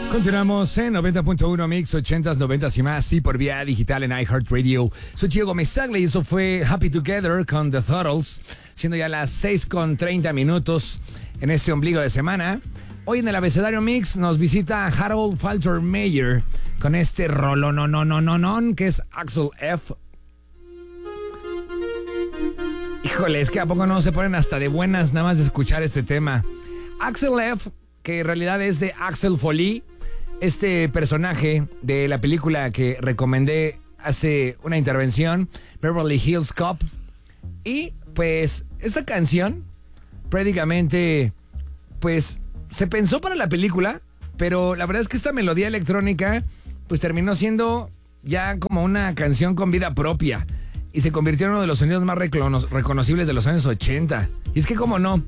Continuamos en 90.1 Mix, 80s, 90s y más, y por vía digital en iHeartRadio. Soy Diego Mesaglia y eso fue Happy Together con The Throttles, siendo ya las 6:30 en este ombligo de semana. Hoy en el abecedario Mix nos visita Harold Faltermeyer con este rolón que es Axel F. Híjole, es que a poco no se ponen hasta de buenas nada más de escuchar este tema. Axel F, que en realidad es de Axel Foley, este personaje de la película que recomendé hace una intervención, Beverly Hills Cop. Y pues esa canción prácticamente pues se pensó para la película, pero la verdad es que esta melodía electrónica pues terminó siendo ya como una canción con vida propia y se convirtió en uno de los sonidos más reconocibles de los años 80. Y es que cómo no.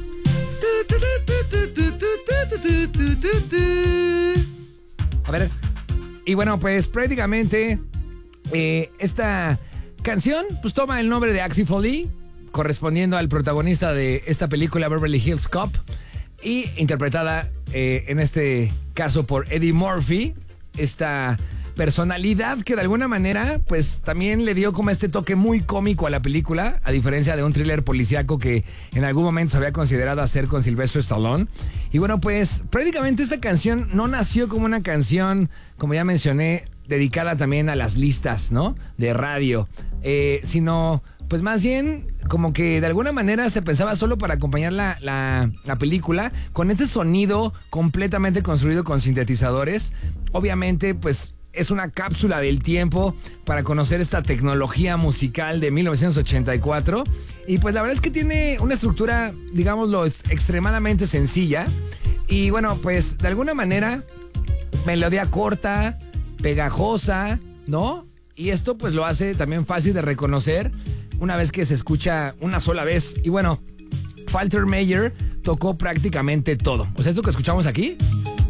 A ver, y bueno, pues prácticamente esta canción pues toma el nombre de Axel Foley, correspondiendo al protagonista de esta película, Beverly Hills Cop, y interpretada en este caso por Eddie Murphy, esta personalidad que de alguna manera pues también le dio como este toque muy cómico a la película, a diferencia de un thriller policíaco que en algún momento se había considerado hacer con Sylvester Stallone. Y bueno, pues prácticamente esta canción no nació como una canción, como ya mencioné, dedicada también a las listas, ¿no?, de radio, sino pues más bien como que de alguna manera se pensaba solo para acompañar la película con este sonido completamente construido con sintetizadores. Obviamente pues es una cápsula del tiempo para conocer esta tecnología musical de 1984. Y pues la verdad es que tiene una estructura, digámoslo, extremadamente sencilla. Y bueno, pues de alguna manera, melodía corta, pegajosa, ¿no? Y esto pues lo hace también fácil de reconocer una vez que se escucha una sola vez. Y bueno, Faltermeyer tocó prácticamente todo. O sea, esto que escuchamos aquí.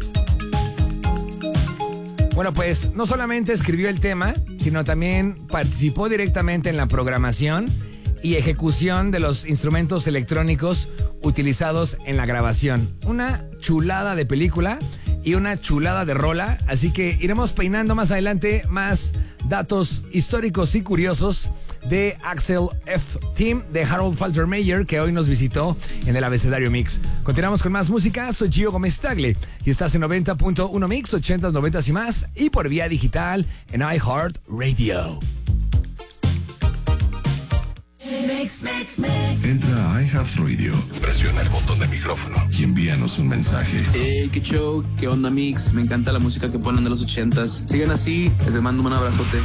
Bueno, pues no solamente escribió el tema, sino también participó directamente en la programación y ejecución de los instrumentos electrónicos utilizados en la grabación. Una chulada de película y una chulada de rola, así que iremos peinando más adelante más datos históricos y curiosos de Axel F. Team de Harold Faltermeyer, que hoy nos visitó en el abecedario Mix. Continuamos con más música. Soy Gio Gómez Tagle y estás en 90.1 Mix, 80s, 90s y más, y por vía digital en iHeartRadio. Entra a iHeartRadio, presiona el botón de micrófono y envíanos un mensaje. Qué show, qué onda Mix, me encanta la música que ponen de los 80s. Sigan así, les mando un abrazote.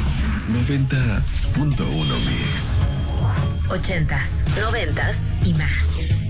90.1 Mix. 80s, 90s y más.